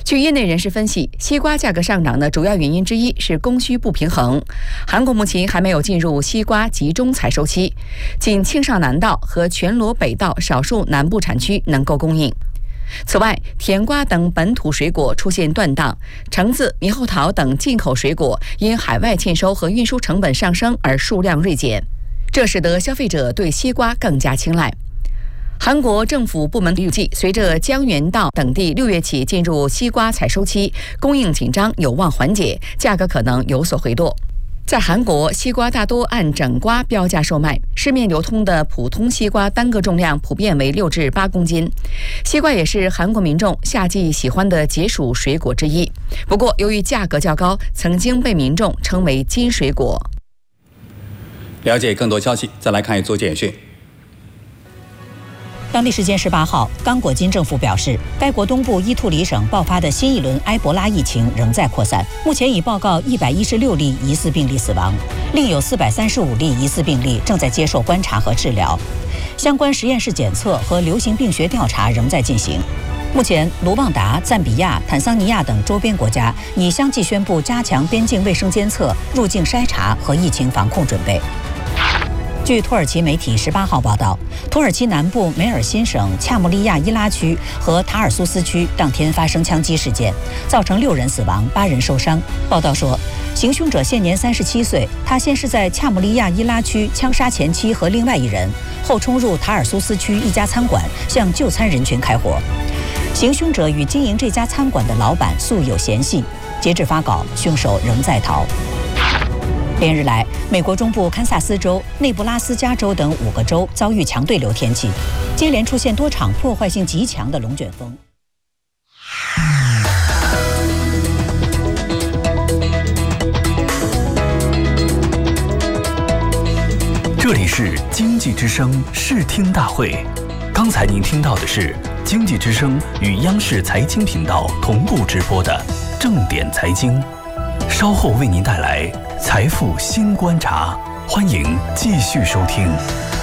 据业内人士分析，西瓜价格上涨的主要原因之一是供需不平衡。韩国目前还没有进入西瓜集中采收期，仅庆尚南道和全罗北道少数南部产区能够供应。此外，甜瓜等本土水果出现断档，橙子、猕猴桃等进口水果因海外欠收和运输成本上升而数量锐减，这使得消费者对西瓜更加青睐。韩国政府部门预计，随着江原道等地6月起进入西瓜采收期，供应紧张有望缓解，价格可能有所回落。在韩国，西瓜大多按整瓜标价售卖，市面流通的普通西瓜单个重量普遍为6至8公斤。西瓜也是韩国民众夏季喜欢的解暑水果之一，不过由于价格较高，曾经被民众称为金水果。 了解更多消息，再来看一组简讯。 当地时间18号，刚果金政府表示，该国东部伊图里省爆发的新一轮埃博拉疫情仍在扩散，目前已报告116例疑似病例死亡，另有435例疑似病例正在接受观察和治疗。相关实验室检测和流行病学调查仍在进行。目前，卢旺达、赞比亚、坦桑尼亚等周边国家已相继宣布加强边境卫生监测、入境筛查和疫情防控准备。据土耳其媒体18号报道，土耳其南部梅尔辛省恰穆利亚伊拉区和塔尔苏斯区当天发生枪击事件，造成6人死亡、8人受伤。报道说，行凶者现年37岁，他先是在恰穆利亚伊拉区枪杀前妻和另外1人，后冲入塔尔苏斯区一家餐馆，向就餐人群开火。行凶者与经营这家餐馆的老板素有嫌隙，截至发稿，凶手仍在逃。连日来，美国中部堪萨斯州、内布拉斯加州等5个州遭遇强对流天气，接连出现多场破坏性极强的龙卷风。 这里是经济之声视听大会，刚才您听到的是经济之声与央视财经频道同步直播的正点财经，稍后为您带来财富新观察，欢迎继续收听。